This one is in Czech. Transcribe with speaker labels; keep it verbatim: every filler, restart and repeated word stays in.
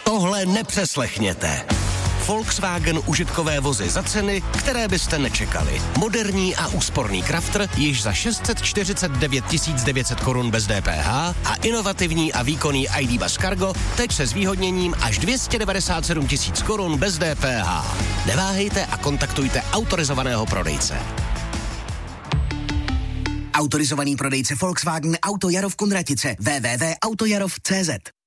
Speaker 1: Tohle nepřeslechněte. Volkswagen užitkové vozy za ceny, které byste nečekali. Moderní a úsporný Crafter již za šest set čtyřicet devět tisíc devět set korun bez D P H a inovativní a výkonný I D Bus Cargo teď se zvýhodněním až dvě stě devadesát sedm tisíc korun bez D P H. Neváhejte a kontaktujte autorizovaného prodejce.
Speaker 2: Autorizovaný prodejce Volkswagen Auto Jarov Kunratice w w w tečka autojarov tečka cé zet.